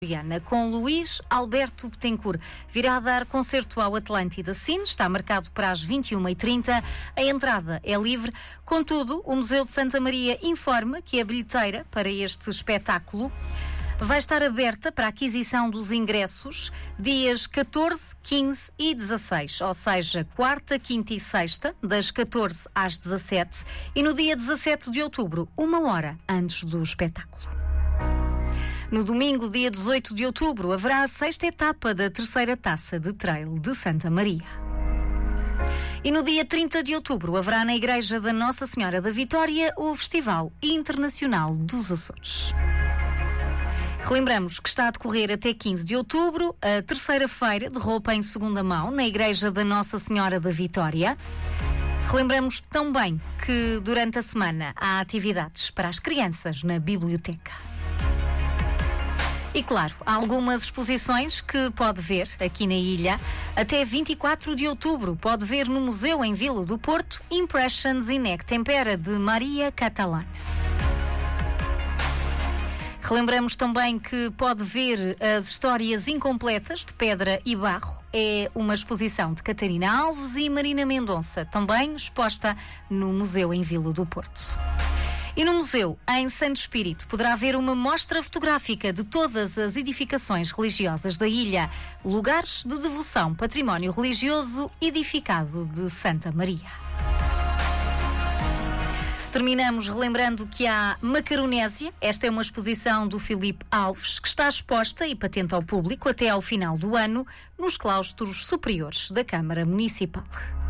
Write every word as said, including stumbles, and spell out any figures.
com Luís Alberto Betancourt. Virá dar concerto ao Atlântida Cine, está marcado para as vinte e uma e trinta. A entrada é livre. Contudo, o Museu de Santa Maria informa que a bilheteira para este espetáculo vai estar aberta para a aquisição dos ingressos dias catorze, quinze e dezasseis, ou seja, quarta, quinta e sexta, das catorze às dezassete, e no dia dezassete de outubro, uma hora antes do espetáculo. No domingo, dia dezoito de outubro, haverá a sexta etapa da terceira taça de trail de Santa Maria. E no dia trinta de outubro, haverá na Igreja da Nossa Senhora da Vitória o Festival Internacional dos Açores. Relembramos que está a decorrer até quinze de outubro a terceira feira de roupa em segunda mão na Igreja da Nossa Senhora da Vitória. Relembramos também que durante a semana há atividades para as crianças na biblioteca. E claro, há algumas exposições que pode ver aqui na ilha. Até vinte e quatro de outubro pode ver no Museu em Vila do Porto Impressions in Ec Tempera de Maria Catalana. Relembramos também que pode ver as histórias incompletas de Pedra e Barro. É uma exposição de Catarina Alves e Marina Mendonça, também exposta no Museu em Vila do Porto. E no museu, em Santo Espírito, poderá haver uma mostra fotográfica de todas as edificações religiosas da ilha, lugares de devoção, património religioso edificado de Santa Maria. Terminamos relembrando que há Macaronésia. Esta é uma exposição do Filipe Alves, que está exposta e patente ao público até ao final do ano nos claustros superiores da Câmara Municipal.